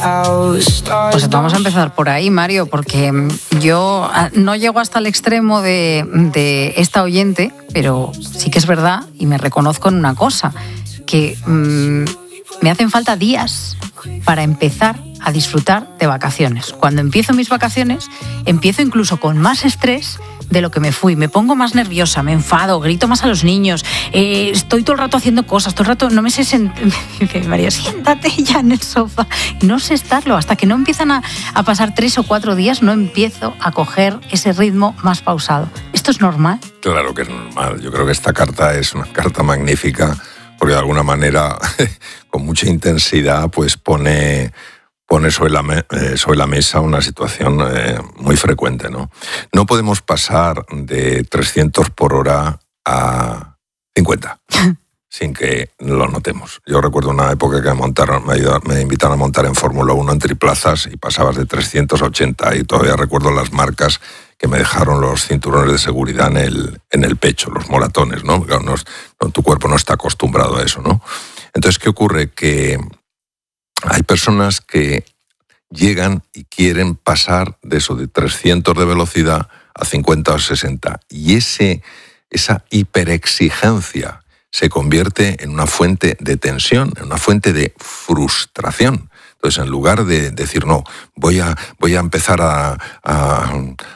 Pues vamos a empezar por ahí, Mario, porque yo no llego hasta el extremo de esta oyente, pero sí que es verdad y me reconozco en una cosa, que me hacen falta días para empezar a disfrutar de vacaciones. Cuando empiezo mis vacaciones, empiezo incluso con más estrés de lo que me fui. Me pongo más nerviosa, me enfado, grito más a los niños, estoy todo el rato haciendo cosas, todo el rato no me sé sentar. María, siéntate ya en el sofá. No sé estarlo. Hasta que no empiezan a pasar 3 o 4 días, no empiezo a coger ese ritmo más pausado. ¿Esto es normal? Claro que es normal. Yo creo que esta carta es una carta magnífica porque de alguna manera, con mucha intensidad, pues pone sobre la mesa una situación muy frecuente, ¿no? No podemos pasar de 300 por hora a 50 sin que lo notemos. Yo recuerdo una época que me invitaron a montar en Fórmula 1 en triplazas y pasabas de 300 a 80 y todavía recuerdo las marcas que me dejaron los cinturones de seguridad en el pecho, los moratones, ¿no? Tu cuerpo no está acostumbrado a eso, ¿no? Entonces, ¿qué ocurre? Que hay personas que llegan y quieren pasar de eso, de 300 de velocidad a 50 o 60. Y esa hiperexigencia se convierte en una fuente de tensión, en una fuente de frustración. Entonces, en lugar de decir, no, voy a empezar a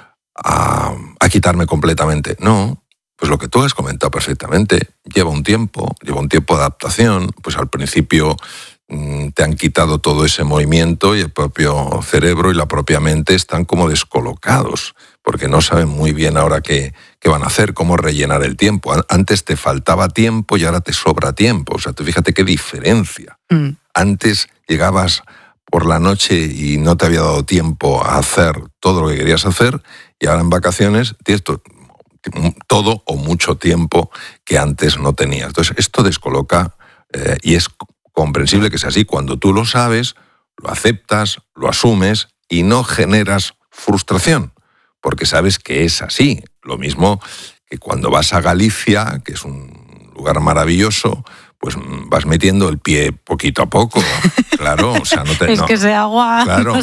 quitarme completamente. No, pues lo que tú has comentado perfectamente, lleva un tiempo de adaptación. Pues al principio te han quitado todo ese movimiento y el propio cerebro y la propia mente están como descolocados, porque no saben muy bien ahora qué van a hacer, cómo rellenar el tiempo. Antes te faltaba tiempo y ahora te sobra tiempo. O sea, tú fíjate qué diferencia. Antes llegabas por la noche y no te había dado tiempo a hacer todo lo que querías hacer, y ahora en vacaciones tienes todo o mucho tiempo que antes no tenías. Entonces, esto descoloca y es comprensible que sea así. Cuando tú lo sabes, lo aceptas, lo asumes y no generas frustración, porque sabes que es así. Lo mismo que cuando vas a Galicia, que es un lugar maravilloso, pues vas metiendo el pie poquito a poco. Claro, o sea, que ese agua claro,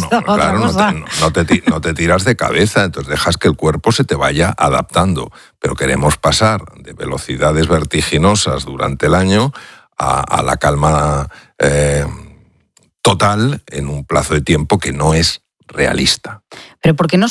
no te tiras de cabeza, entonces dejas que el cuerpo se te vaya adaptando. Pero queremos pasar de velocidades vertiginosas durante el año a la calma total en un plazo de tiempo que no es realista. Pero ¿por qué nos